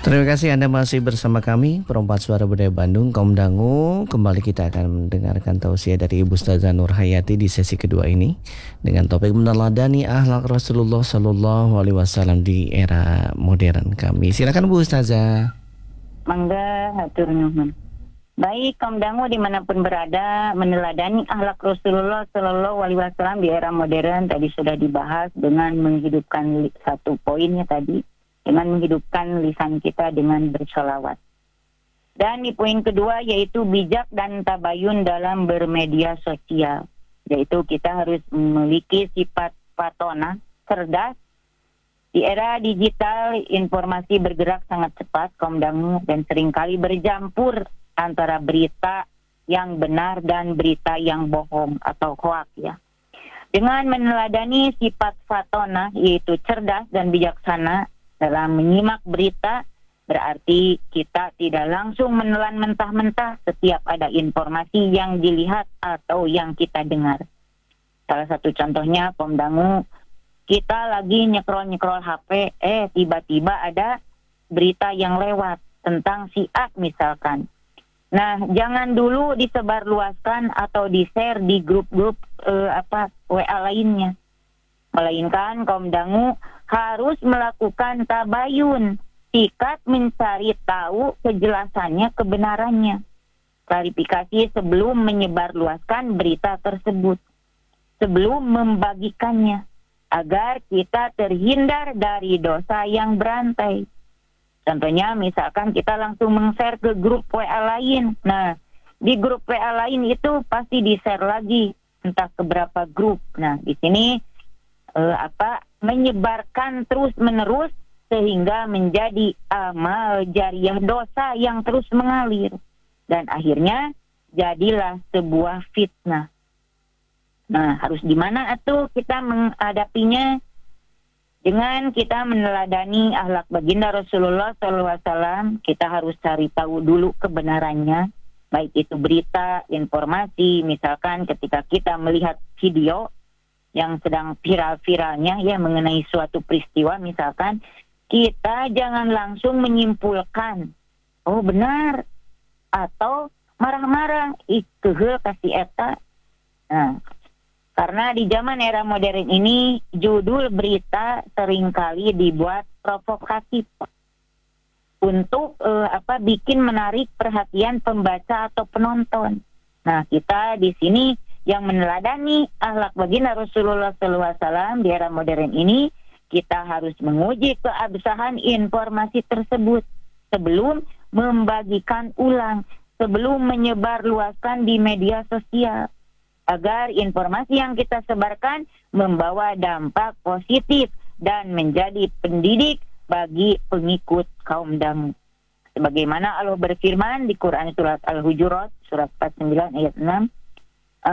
Terima kasih Anda masih bersama kami, Perempat Suara Budaya Bandung, Kaum Dangu. Kembali kita akan mendengarkan tausiah dari Ibu Ustazah Nur Hayati di sesi kedua ini dengan topik meneladani akhlak Rasulullah Sallallahu Alaihi Wasallam di era modern kami. Silakan Bu Ustazah. Mangga hatur nuhun. Baik, kaum dangu dimanapun berada, meneladani akhlak Rasulullah Sallallahu Alaihi Wasallam di era modern tadi sudah dibahas dengan menghidupkan satu poinnya tadi, dengan menghidupkan lisan kita dengan bersolawat. Dan di poin kedua yaitu bijak dan tabayun dalam bermedia sosial, yaitu kita harus memiliki sifat fatona, cerdas. Di era digital, informasi bergerak sangat cepat, kaum dangu, dan seringkali bercampur antara berita yang benar dan berita yang bohong atau hoak ya. Dengan meneladani sifat fatona, yaitu cerdas dan bijaksana dalam menyimak berita, berarti kita tidak langsung menelan mentah-mentah setiap ada informasi yang dilihat atau yang kita dengar. Salah satu contohnya, kaum dangu, kita lagi nyekrol-nyekrol HP, tiba-tiba ada berita yang lewat tentang si A misalkan. Nah, jangan dulu disebarluaskan atau di-share di grup-grup WA lainnya. Melainkan kaum dangu harus melakukan tabayun, sikap mencari tahu kejelasannya, kebenarannya. Klarifikasi sebelum menyebarluaskan berita tersebut, sebelum membagikannya, agar kita terhindar dari dosa yang berantai. Contohnya misalkan kita langsung meng-share ke grup WA lain. Nah, di grup WA lain itu pasti di-share lagi entah ke berapa grup. Nah, di sini menyebarkan terus-menerus sehingga menjadi amal jariah dosa yang terus mengalir. Dan akhirnya jadilah sebuah fitnah. Nah, harus di mana atuh kita menghadapinya? Dengan kita meneladani akhlak baginda Rasulullah SAW, kita harus cari tahu dulu kebenarannya, baik itu berita, informasi, misalkan ketika kita melihat video yang sedang viral-viralnya ya mengenai suatu peristiwa misalkan, kita jangan langsung menyimpulkan, oh benar, atau marah-marah, ikeuheul kasih eta. Nah, karena di zaman era modern ini, judul berita seringkali dibuat provokatif untuk bikin menarik perhatian pembaca atau penonton. Nah, kita di sini yang meneladani akhlak baginda Rasulullah SAW di era modern ini, kita harus menguji keabsahan informasi tersebut sebelum membagikan ulang, sebelum menyebarluaskan di media sosial, agar informasi yang kita sebarkan membawa dampak positif dan menjadi pendidik bagi pengikut kaum dangu. Sebagaimana Allah berfirman di Quran surat Al-Hujurat surat 49 ayat 6,